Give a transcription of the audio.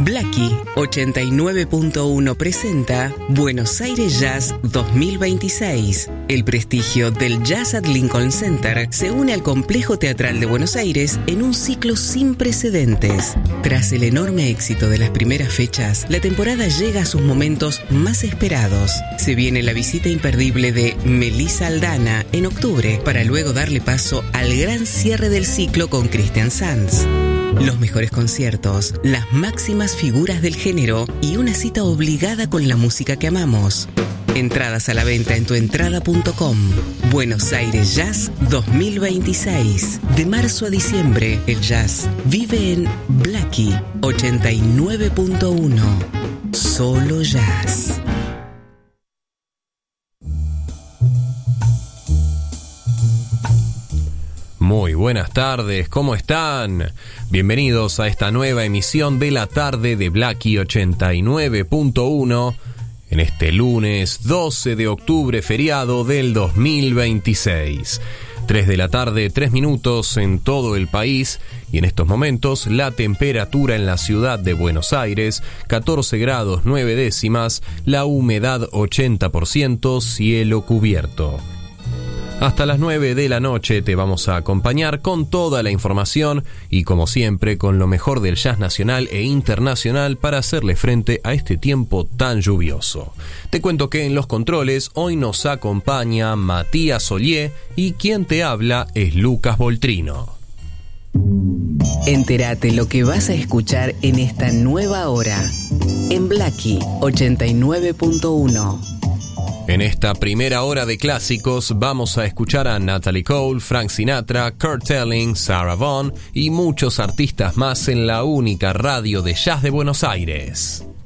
Blackie 89.1 presenta Buenos Aires Jazz 2026. El prestigio del Jazz at Lincoln Center se une al Complejo Teatral de Buenos Aires en un ciclo sin precedentes. Tras el enorme éxito de las primeras fechas, la temporada llega a sus momentos más esperados. Se viene la visita imperdible de Melissa Aldana en octubre, para luego darle paso al gran cierre del ciclo con Christian Sanz. Los mejores conciertos, las máximas figuras del género y una cita obligada con la música que amamos. Entradas a la venta en tuentrada.com. Buenos Aires Jazz 2026. De marzo a diciembre, el jazz vive en Blackie 89.1. Solo jazz. Muy buenas tardes, ¿cómo están? Bienvenidos a esta nueva emisión de la tarde de Blackie 89.1 en este lunes 12 de octubre, feriado del 2026. 3 de la tarde, 3 minutos en todo el país, y en estos momentos la temperatura en la ciudad de Buenos Aires, 14 grados 9 décimas, la humedad 80%, cielo cubierto. Hasta las 9 de la noche te vamos a acompañar con toda la información y, como siempre, con lo mejor del jazz nacional e internacional para hacerle frente a este tiempo tan lluvioso. Te cuento que en los controles hoy nos acompaña Matías Ollié y quien te habla es Lucas Voltrino. Entérate lo que vas a escuchar en esta nueva hora en Blackie 89.1. En esta primera hora de clásicos vamos a escuchar a Natalie Cole, Frank Sinatra, Kurt Elling, Sarah Vaughan y muchos artistas más en la única radio de jazz de Buenos Aires.